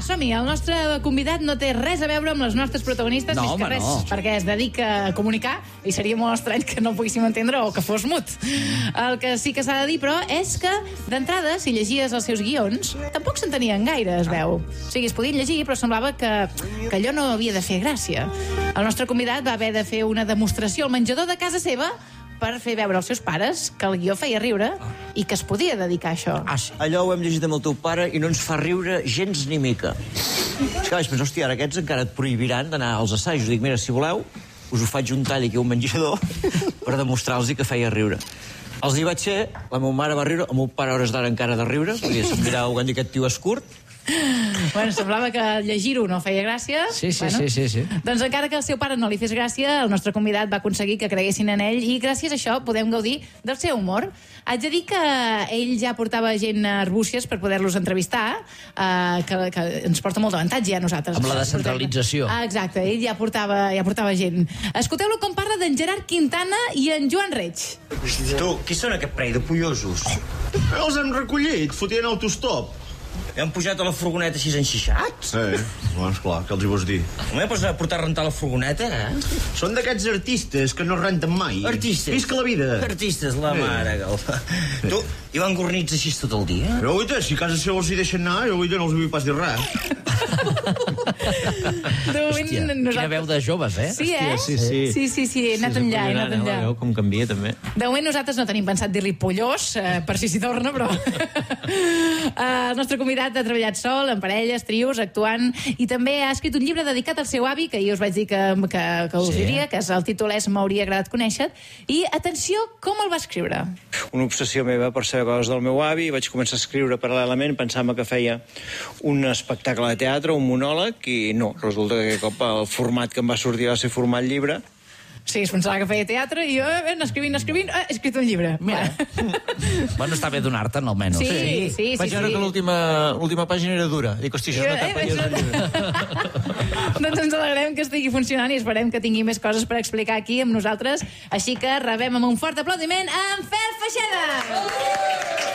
som-hi. El nostre convidat no té res a veure amb les nostres protagonistes, No, més que home, res, no. perquè es dedica a comunicar i seria molt estrany que no poguéssim entendre o que fos mut. El que sí que s'ha de dir, però, és que d'entrada, si llegies els seus guions, tampoc s'entenien gaire, es veu. O sigui, es podien llegir, però semblava que allò no havia de fer gràcia. El nostre convidat va haver de fer una demostració al menjador de casa seva per fer veure als seus pares que el guió feia riure i que es podia dedicar a això. Ah, sí. Allò ho hem llegit amb el teu pare i no ens fa riure gens ni mica. És que vaig pensar, hòstia, ara aquests encara et prohibiran d'anar als assajos. Dic, mira, si voleu, us ho faig un tall aquí a un menjador per demostrar-los que feia riure. Els hi vaig fer, la meva mare va riure, el meu pare a hores d'ara encara de riure, perquè se'm mirava quan dic aquest tio és curt. Bueno, semblava que llegir-ho no feia gràcia. Sí. Doncs encara que el seu pare no li fes gràcia, el nostre convidat va aconseguir que creguessin en ell i gràcies a això podem gaudir del seu humor. Haig de dir que ell ja portava gent a Arbúcies per poder-los entrevistar, que ens porta molt d'avantatge a nosaltres. Amb la descentralització. Exacte, ell ja portava gent. Escolteu-lo com parla d'en Gerard Quintana i en Joan Reig. Tu, qui són aquest parell de pollosos? Els hem recollit, fotien autostop. Hem pujat a la furgoneta així enxixats? Sí, doncs clar, què els hi vols dir? Home, pues a portar a rentar la furgoneta, Són d'aquests artistes que no renten mai. Artistes. Visca la vida. Artistes, la mare que el... Tu, i van gornits així tot el dia? Però, oita, si a casa seu els hi deixen anar, jo, oita, no els vull pas dir res. Hòstia, quina veu de joves, eh? Sí, eh? Sí, he anat enllà, he anat enllà. Veu com canvia, també. De moment nosaltres no tenim pensat dir-li pollós, per si s'hi torna, però... El nostre convidat ha treballat sol, en parelles, trios, actuant, i també ha escrit un llibre dedicat al seu avi, que jo us vaig dir que us diria, que el títol és M'hauria agradat conèixer, i atenció, com el va escriure? Una obsessió meva per saber coses del meu avi, vaig començar a escriure paral·lelament, pensava que feia un espectacle de teatre, un monòleg, i no, resulta que aquest cop el format que em va sortir va ser format llibre. Sí, es pensava que feia teatre i jo, escrivint, he escrit un llibre. Mira. Bueno, està bé donar-te'n, almenys. Sí. Vaig veure que l'última pàgina era dura. Dic, hosti, això és una tapa i és un llibre. Doncs ens alegrem que estigui funcionant i esperem que tingui més coses per explicar aquí amb nosaltres. Així que rebem amb un fort aplaudiment en Fer Feixeda!